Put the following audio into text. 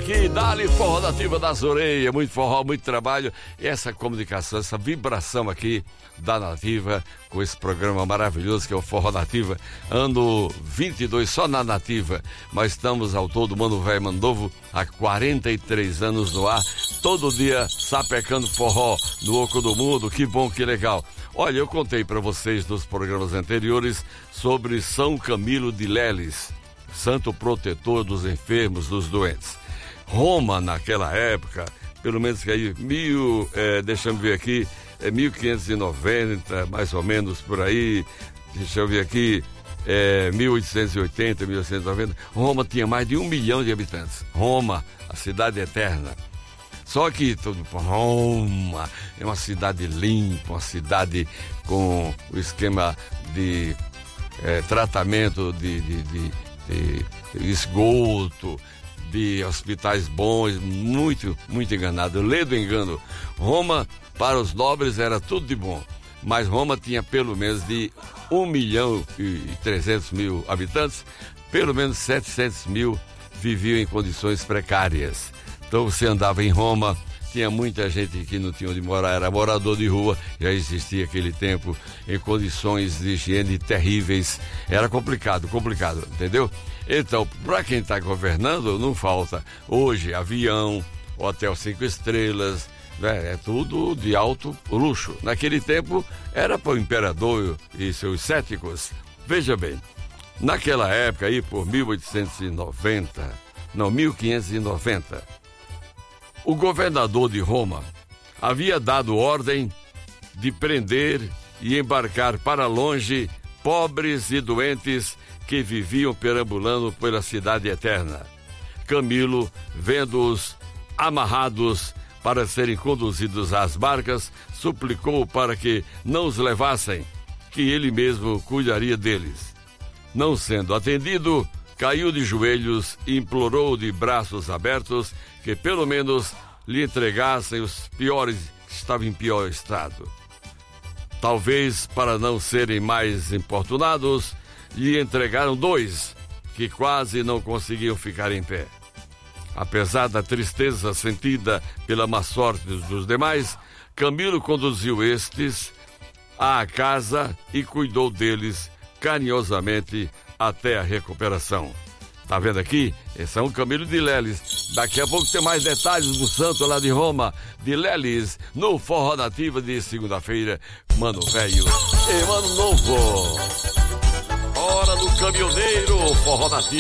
aqui, dá-lhe forró nativa das orelhas, muito forró, muito trabalho, e essa comunicação, essa vibração aqui da Nativa, com esse programa maravilhoso que é o Forró Nativa, ano 22 só na Nativa, mas estamos ao todo, Mano Velho, Mano Novo, há 43 anos no ar, todo dia sapecando forró no Oco do Mundo, que bom, que legal. Olha, eu contei para vocês nos programas anteriores sobre São Camilo de Leles, santo protetor dos enfermos, dos doentes. Roma, naquela época, pelo menos que aí, deixa eu ver aqui, 1590, mais ou menos por aí, deixa eu ver aqui, 1880, 1890, Roma tinha mais de 1 milhão de habitantes. Roma, a cidade eterna. Só que Roma é uma cidade limpa, uma cidade com o esquema de tratamento de esgoto, de hospitais bons, muito, muito enganado. Lê do engano. Roma, para os nobres, era tudo de bom. Mas Roma tinha pelo menos de 1.300.000 habitantes, pelo menos 700.000 viviam em condições precárias. Então você andava em Roma, tinha muita gente que não tinha onde morar, era morador de rua, já existia aquele tempo, em condições de higiene terríveis. Era complicado, entendeu? Então, para quem está governando, não falta hoje avião, hotel 5 estrelas, né? É tudo de alto luxo. Naquele tempo era para o imperador e seus céticos. Veja bem, naquela época aí, por 1590, o governador de Roma havia dado ordem de prender e embarcar para longe pobres e doentes que viviam perambulando pela cidade eterna. Camilo, vendo-os amarrados para serem conduzidos às barcas, suplicou para que não os levassem, que ele mesmo cuidaria deles. Não sendo atendido, caiu de joelhos e implorou de braços abertos que pelo menos lhe entregassem os piores que estavam em pior estado. Talvez para não serem mais importunados, lhe entregaram 2 que quase não conseguiam ficar em pé. Apesar da tristeza sentida pela má sorte dos demais, Camilo conduziu estes à casa e cuidou deles carinhosamente até a recuperação. Tá vendo aqui? Esse é um Camilo de Leles. Daqui a pouco tem mais detalhes do santo lá de Roma, de Leles, no Forró Nativa de segunda-feira. Mano Velho e Mano Novo. Hora do caminhoneiro, Forró Nativa.